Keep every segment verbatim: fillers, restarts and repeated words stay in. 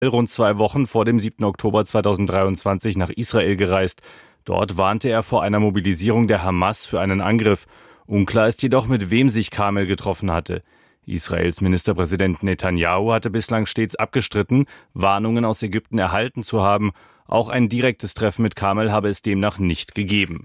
rund zwei Wochen vor dem siebten Oktober zweitausenddreiundzwanzig nach Israel gereist. Dort warnte er vor einer Mobilisierung der Hamas für einen Angriff. Unklar ist jedoch, mit wem sich Kamel getroffen hatte. Israels Ministerpräsident Netanyahu hatte bislang stets abgestritten, Warnungen aus Ägypten erhalten zu haben. Auch ein direktes Treffen mit Kamel habe es demnach nicht gegeben.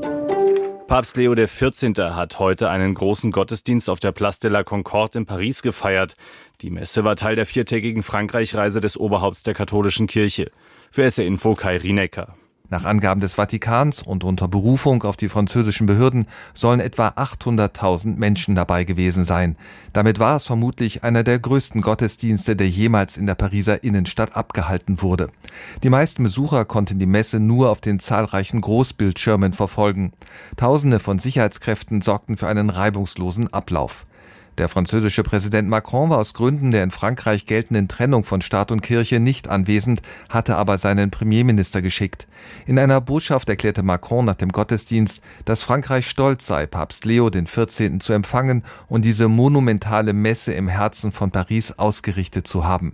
Papst Leo der vierzehnte hat heute einen großen Gottesdienst auf der Place de la Concorde in Paris gefeiert. Die Messe war Teil der viertägigen Frankreich-Reise des Oberhaupts der katholischen Kirche. Für S R Info Kai Rienecker. Nach Angaben des Vatikans und unter Berufung auf die französischen Behörden sollen etwa achthunderttausend Menschen dabei gewesen sein. Damit war es vermutlich einer der größten Gottesdienste, der jemals in der Pariser Innenstadt abgehalten wurde. Die meisten Besucher konnten die Messe nur auf den zahlreichen Großbildschirmen verfolgen. Tausende von Sicherheitskräften sorgten für einen reibungslosen Ablauf. Der französische Präsident Macron war aus Gründen der in Frankreich geltenden Trennung von Staat und Kirche nicht anwesend, hatte aber seinen Premierminister geschickt. In einer Botschaft erklärte Macron nach dem Gottesdienst, dass Frankreich stolz sei, Papst Leo den vierzehnten zu empfangen und diese monumentale Messe im Herzen von Paris ausgerichtet zu haben.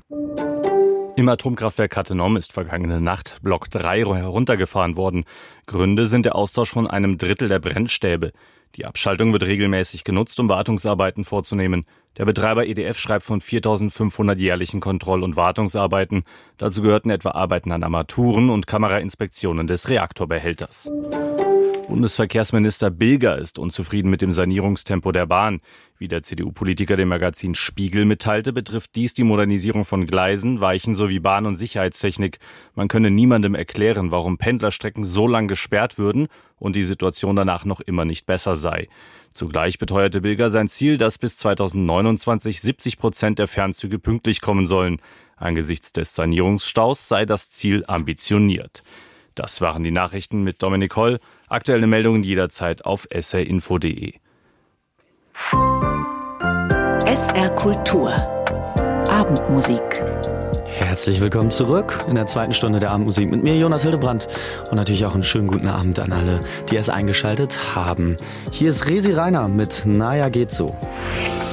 Im Atomkraftwerk Cattenom ist vergangene Nacht Block drei heruntergefahren worden. Gründe sind der Austausch von einem Drittel der Brennstäbe. Die Abschaltung wird regelmäßig genutzt, um Wartungsarbeiten vorzunehmen. Der Betreiber E D F schreibt von viertausendfünfhundert jährlichen Kontroll- und Wartungsarbeiten. Dazu gehörten etwa Arbeiten an Armaturen und Kamerainspektionen des Reaktorbehälters. Bundesverkehrsminister Bilger ist unzufrieden mit dem Sanierungstempo der Bahn. Wie der C D U-Politiker dem Magazin Spiegel mitteilte, betrifft dies die Modernisierung von Gleisen, Weichen sowie Bahn- und Sicherheitstechnik. Man könne niemandem erklären, warum Pendlerstrecken so lang gesperrt würden und die Situation danach noch immer nicht besser sei. Zugleich beteuerte Bilger sein Ziel, dass bis zweitausendneunundzwanzig siebzig Prozent der Fernzüge pünktlich kommen sollen. Angesichts des Sanierungsstaus sei das Ziel ambitioniert. Das waren die Nachrichten mit Dominik Holl. Aktuelle Meldungen jederzeit auf s r info punkt d e. S R Kultur. Abendmusik. Herzlich willkommen zurück in der zweiten Stunde der Abendmusik mit mir, Jonas Hildebrandt. Und natürlich auch einen schönen guten Abend an alle, die es eingeschaltet haben. Hier ist Resi Rainer mit Naja geht so.